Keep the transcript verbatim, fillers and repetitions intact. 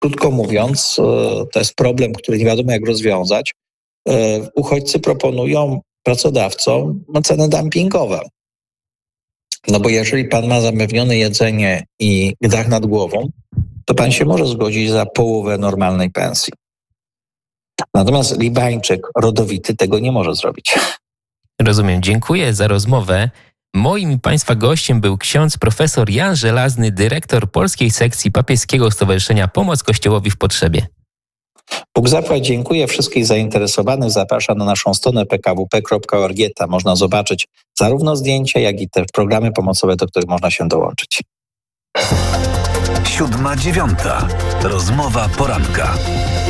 Krótko mówiąc, to jest problem, który nie wiadomo jak rozwiązać. Uchodźcy proponują pracodawcom ceny dumpingowe. No bo jeżeli pan ma zapewnione jedzenie i dach nad głową, to pan się może zgodzić za połowę normalnej pensji. Natomiast Libańczyk rodowity tego nie może zrobić. Rozumiem. Dziękuję za rozmowę. Moim i Państwa gościem był ksiądz profesor Jan Żelazny, dyrektor polskiej sekcji Papieskiego Stowarzyszenia Pomoc Kościołowi w Potrzebie. Bóg zapłać, dziękuję. Wszystkich zainteresowanych zapraszam na naszą stronę p k w p kropka org. Tam można zobaczyć zarówno zdjęcia, jak i te programy pomocowe, do których można się dołączyć. Siódma dziewiąta. Rozmowa poranka.